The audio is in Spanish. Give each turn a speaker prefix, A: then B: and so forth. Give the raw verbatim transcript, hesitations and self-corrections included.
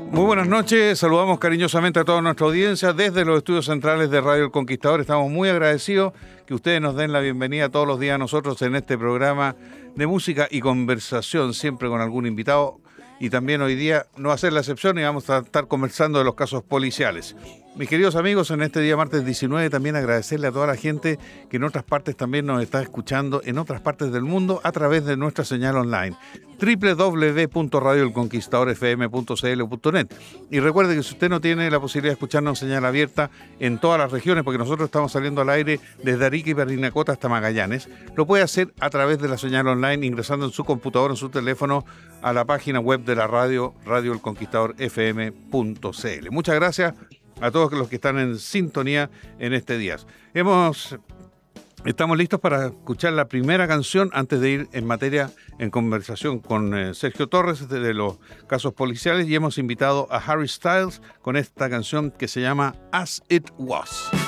A: Muy buenas noches, saludamos cariñosamente a toda nuestra audiencia desde los estudios centrales de Radio El Conquistador. Estamos muy agradecidos que ustedes nos den la bienvenida todos los días a nosotros en este programa de música y conversación, siempre con algún invitado. Y también hoy día no va a ser la excepción y vamos a estar conversando de los casos policiales. Mis queridos amigos, en este día martes diecinueve también agradecerle a toda la gente que en otras partes también nos está escuchando, en otras partes del mundo, a través de nuestra señal online, doble u doble u doble u punto radio el conquistador f m punto c l punto net. Y recuerde que si usted no tiene la posibilidad de escucharnos en señal abierta en todas las regiones, porque nosotros estamos saliendo al aire desde Arica y Parinacota hasta Magallanes, lo puede hacer a través de la señal online, ingresando en su computador, en su teléfono, a la página web de la radio, radio el conquistador f m punto c l. Muchas gracias a todos los que están en sintonía en este día. Hemos, estamos listos para escuchar la primera canción antes de ir en materia, en conversación con eh, Sergio Torres de, de los casos policiales, y hemos invitado a Harry Styles con esta canción que se llama As It Was.